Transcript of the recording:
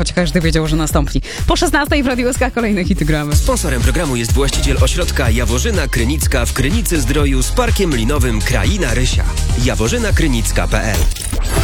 choć każdy wiedział, że nastąpi. Po 16 w Radiu SK kolejne hity gramy. Sponsorem programu jest właściciel ośrodka Jaworzyna Krynicka w Krynicy Zdroju z Parkiem Linowym Kraina Rysia. jaworzynakrynicka.pl